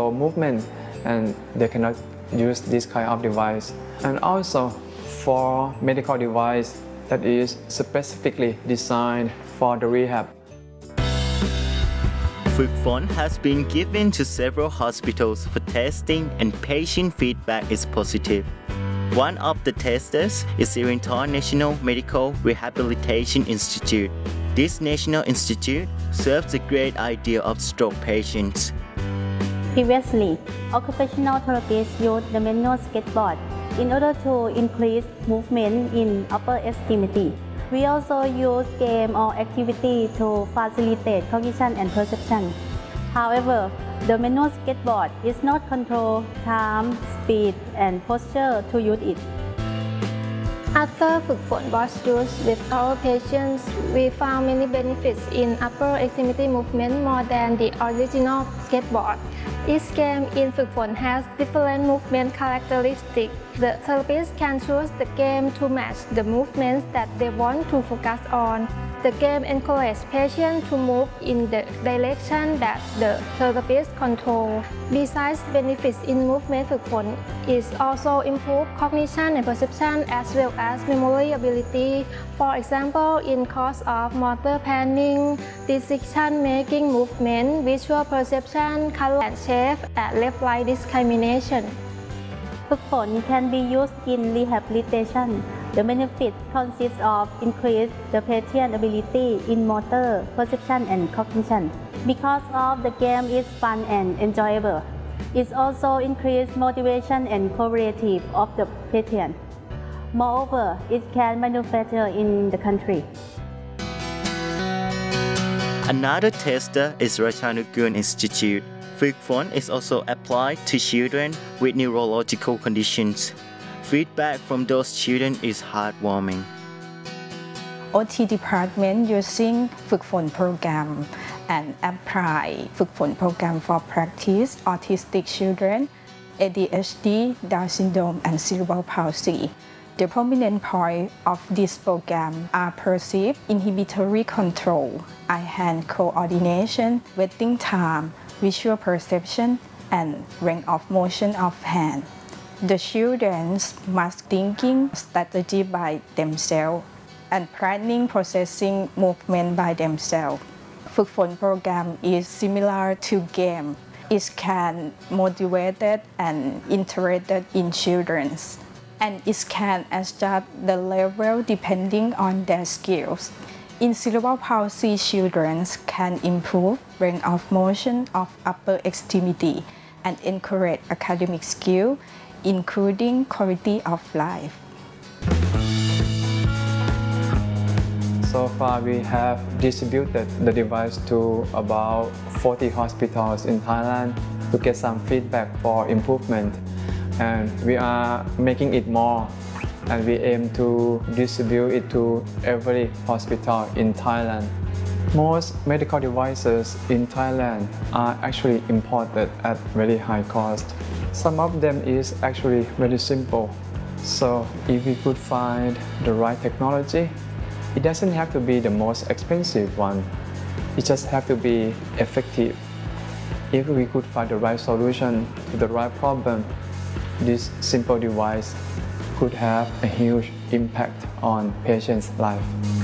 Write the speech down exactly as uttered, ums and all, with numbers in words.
control movement, and they cannot use this kind of device. And also for medical device that is specifically designed for the rehab. ฝึกฝนhas been given to several hospitals for testing, and patient feedback is positive. One of the testers is Sirinthorn National Medical Rehabilitation Institute. This national institute serves a great idea of stroke patients. Previously, occupational therapists used the manual skateboard in order to increase movement in upper extremity. We also use game or activity to facilitate cognition and perception. However, the manual skateboard is not control time, speed, and posture to use it. Afterฝึกฝนwas used with our patients, we found many benefits in upper extremity movement more than the original skateboard. Each game inฝึกฝนhas different movement characteristics. The therapist can choose the game to match the movements that they want to focus on. The game encourages patients to move in the direction that the therapist controls. Besides benefits in movement, ฝึกฝน is also improve cognition and perception as well as memory ability. For example, in course of motor planning, decision-making movement, visual perception, color and shape, and left-right discrimination. ฝึกฝน can be used in rehabilitation. The benefit consists of increase the patient ability in motor, perception, and cognition. Because of the game is fun and enjoyable, it also increase motivation and cooperative of the patient. Moreover, it can manufacture in the country. Another tester is Ratchanugun Institute. ฝึกฝน is also applied to children with neurological conditions. Feedback from those children is heartwarming. O T department using ฝึกฝน program and apply ฝึกฝน program for practice autistic children, A D H D, Down syndrome, and cerebral palsy. The prominent point of this program are perceived inhibitory control, eye-hand coordination, waiting time, visual perception, and range of motion of hand. The children must thinking strategy by themselves and planning processing movement by themselves. ฝึกฝน program is similar to game. It can motivated and interested in children, and it can adjust the level depending on their skills. In cerebral palsy, children can improve range of motion of upper extremity and encourage academic skill, including quality of life. So far, we have distributed the device to about forty hospitals in Thailand to get some feedback for improvement. And we are making it more, and we aim to distribute it to every hospital in Thailand. Most medical devices in Thailand are actually imported at very high cost. Some of them is actually very simple. So if we could find the right technology, it doesn't have to be the most expensive one. It just have to be effective. If we could find the right solution to the right problem, this simple device could have a huge impact on patients' life.